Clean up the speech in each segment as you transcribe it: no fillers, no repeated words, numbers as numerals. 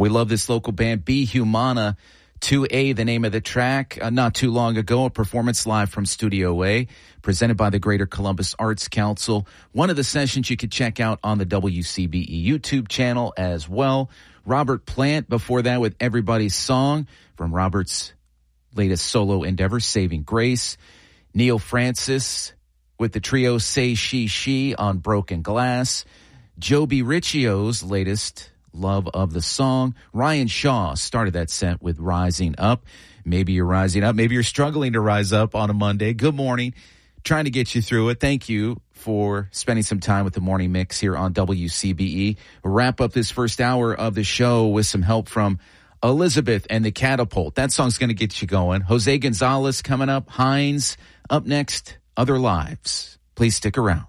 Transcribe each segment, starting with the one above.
We love this local band, Be Humana. 2A, the name of the track. Not too long ago, a performance live from Studio A, presented by the Greater Columbus Arts Council. One of the sessions you could check out on the WCBE YouTube channel as well. Robert Plant before that with Everybody's Song from Robert's latest solo endeavor, Saving Grace. Neil Francis with the trio Say She on Broken Glass. Joby Riccio's latest, Love of the Song. Ryan Shaw started that set with Rising Up. Maybe you're rising up. Maybe you're struggling to rise up on a Monday. Good morning. Trying to get you through it. Thank you for spending some time with the Morning Mix here on WCBE. We'll wrap up this first hour of the show with some help from Elizabeth and the Catapult. That song's going to get you going. Jose Gonzalez coming up. Hines up next. Other Lives. Please stick around.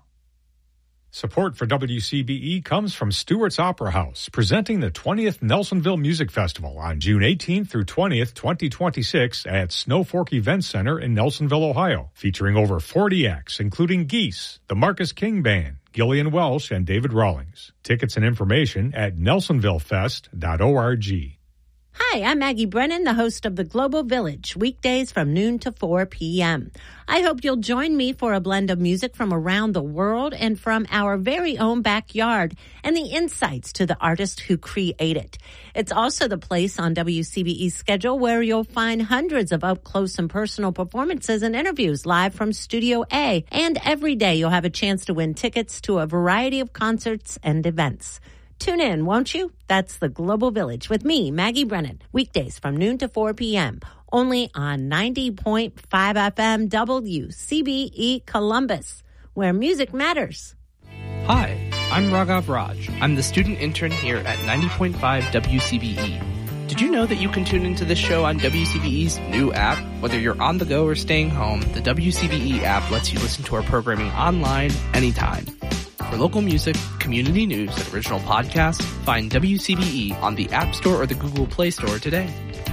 Support for WCBE comes from Stewart's Opera House, presenting the 20th Nelsonville Music Festival on June 18th through 20th, 2026 at Snow Fork Event Center in Nelsonville, Ohio, featuring over 40 acts, including Geese, the Marcus King Band, Gillian Welsh, and David Rawlings. Tickets and information at nelsonvillefest.org. Hi, I'm Maggie Brennan, the host of The Global Village, weekdays from noon to 4 p.m. I hope you'll join me for a blend of music from around the world and from our very own backyard and the insights to the artist who create it. It's also the place on WCBE's schedule where you'll find hundreds of up-close and personal performances and interviews live from Studio A. And every day you'll have a chance to win tickets to a variety of concerts and events. Tune in, won't you? That's The Global Village with me, Maggie Brennan, weekdays from noon to 4 p.m., only on 90.5 FM WCBE Columbus, where music matters. Hi, I'm Raghav Raj. I'm the student intern here at 90.5 WCBE. Did you know that you can tune into this show on WCBE's new app? Whether you're on the go or staying home, the WCBE app lets you listen to our programming online anytime. For local music, community news, and original podcasts, find WCBE on the App Store or the Google Play Store today.